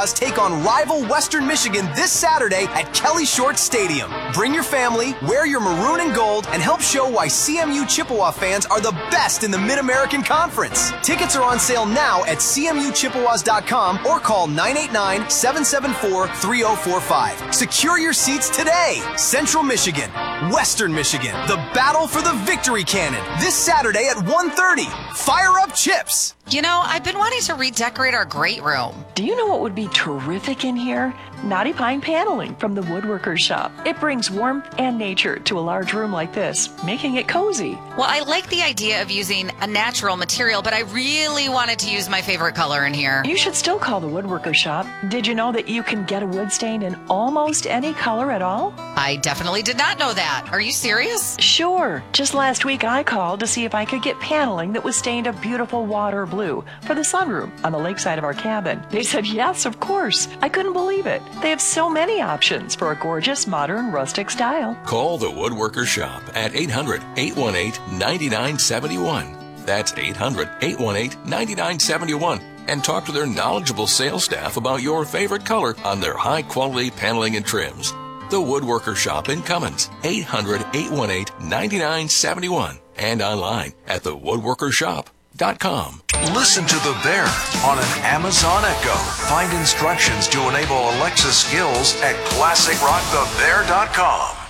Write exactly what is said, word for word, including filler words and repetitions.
take on rival Western Michigan this Saturday at Kelly Short Stadium. Bring your family, wear your maroon and gold, and help show why C M U Chippewa fans are the best in the Mid-American Conference. Tickets are on sale now at C M U Chippewas dot com or call nine eight nine, seven seven four, three oh four five. Secure your seats today. Central Michigan, Western Michigan, the battle for the victory cannon this Saturday at one thirty. Fire up Chips! You know, I've been wanting to redecorate our great room. Do you know what would be terrific in here? Knotty Pine paneling from the Woodworker's Shop. It brings warmth and nature to a large room like this, making it cozy. Well, I like the idea of using a natural material, but I really wanted to use my favorite color in here. You should still call the Woodworker's Shop. Did you know that you can get a wood stain in almost any color at all? I definitely did not know that. Are you serious? Sure. Just last week I called to see if I could get paneling that was stained a beautiful water blue for the sunroom on the lakeside of our cabin. They said yes, of course. I couldn't believe it. They have so many options for a gorgeous, modern, rustic style. Call the Woodworker Shop at eight hundred, eight one eight, nine nine seven one. That's eight hundred, eight one eight, nine nine seven one. And talk to their knowledgeable sales staff about your favorite color on their high-quality paneling and trims. The Woodworker Shop in Cummins, eight hundred, eight one eight, nine nine seven one. And online at the woodworker shop dot com. Listen to The Bear on an Amazon Echo. Find instructions to enable Alexa skills at classic rock the bear dot com.